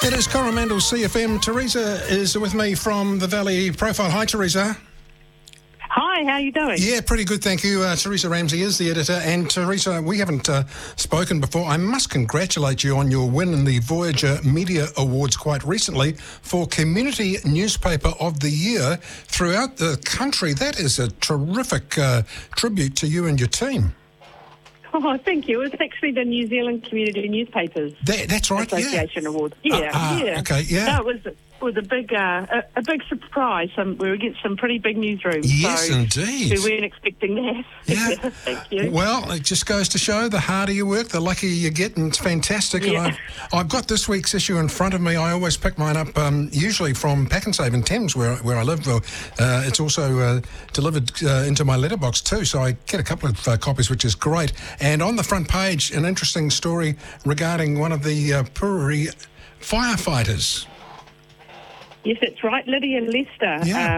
It is Coromandel CFM. Teresa is with me from the Valley Profile. Hi, Teresa. Hi, how are you doing? Yeah, pretty good, thank you. Teresa Ramsey is the editor. And Teresa, we haven't spoken before. I must congratulate you on your win in the Voyager Media Awards quite recently for Community Newspaper of the Year throughout the country. That is a terrific tribute to you and your team. Oh, thank you. It's actually the New Zealand Community Newspapers That's right, Association Awards. Yeah. Okay, yeah. No, it was a big surprise. We were getting some pretty big newsrooms. Yes, so indeed. We weren't expecting that. Yeah. Thank you. Well, it just goes to show the harder you work, the luckier you get, and it's fantastic. Yeah. And I've got this week's issue in front of me. I always pick mine up usually from Pack and Save in Thames, where I live. It's also delivered into my letterbox too, so I get a couple of copies, which is great. And on the front page, an interesting story regarding one of the Pururi firefighters. Yes, that's right. Lydia Lester. Yeah.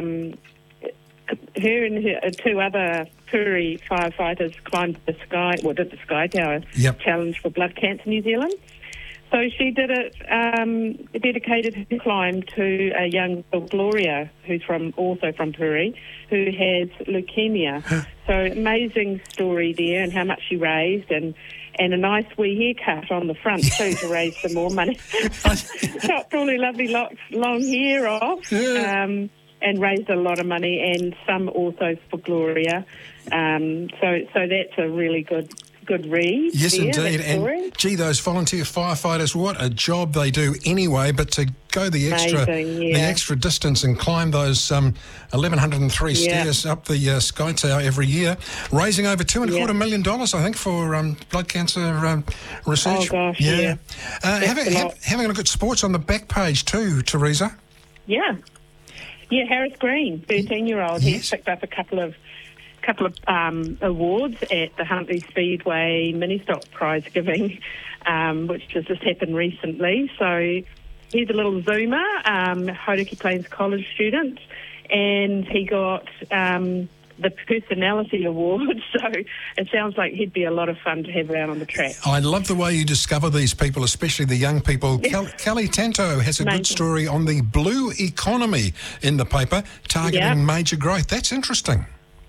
Her and her two other Puri firefighters climbed the Sky Tower Challenge for Blood Cancer New Zealand. So she did it, dedicated her climb to a young Gloria, who's also from Puri, who has leukemia. So amazing story there, and how much she raised, and a nice wee haircut on the front too to raise some more money. Chopped all her lovely long hair off, and raised a lot of money, and some also for Gloria. So that's a really good read. Yes, there, indeed. And gee, those volunteer firefighters, what a job they do anyway. But to go the extra distance and climb those 1,103 stairs up the Sky Tower every year, raising over $2.25 million, I think, for blood cancer research. Oh gosh, yeah. Having a look at sports on the back page too, Teresa. Yeah, Harris Green, 13-year-old. Yes. He's picked up a couple of awards at the Huntley Speedway mini stock prize giving, which has just happened recently. So he's a little zoomer, Hauraki Plains College student, and he got the Personality Award. So it sounds like he'd be a lot of fun to have around on the track. I love the way you discover these people, especially the young people. Kelly Tanto has a good story on the blue economy in the paper, targeting major growth. That's interesting.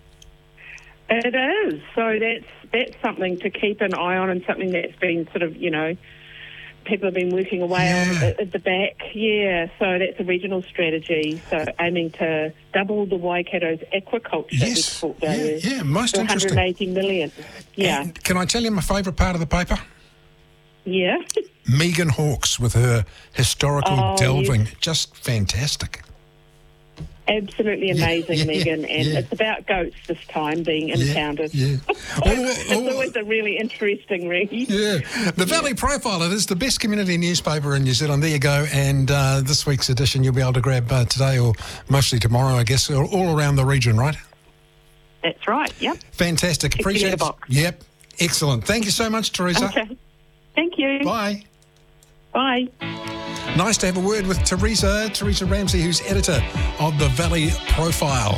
It is. So that's something to keep an eye on, and something that's been sort of, people have been working away on at the back. Yeah, so that's a regional strategy. So aiming to double the Waikato's aquaculture export value. Yeah, most to interesting. 180 million. Yeah. And can I tell you my favourite part of the paper? Yeah. Megan Hawkes with her historical delving. Yes. Just fantastic. Absolutely amazing, Megan, and it's about goats this time being impounded. It's always a really interesting read. Yeah. The Valley Profile, it is the best community newspaper in New Zealand. There you go. And this week's edition you'll be able to grab today, or mostly tomorrow, I guess, all around the region, right? That's right, yep. Fantastic. Appreciate it. Yep. Excellent. Thank you so much, Teresa. Okay. Thank you. Bye. Bye. Nice to have a word with Teresa Ramsey, who's editor of the Valley Profile.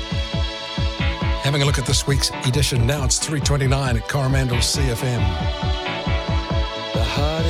Having a look at this week's edition. Now it's 3:29 at Coromandel CFM.